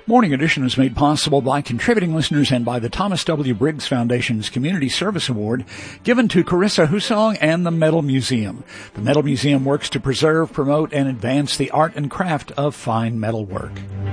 Morning Edition is made possible by contributing listeners and by the Thomas W. Briggs Foundation's Community Service Award given to Carissa Husong and the Metal Museum. The Metal Museum works to preserve, promote, and advance the art and craft of fine metalwork.